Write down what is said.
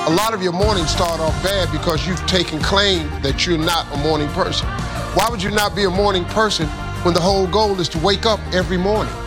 A lot of your mornings start off bad because you've taken claim that you're not a morning person. Why would you not be a morning person when the whole goal is to wake up every morning?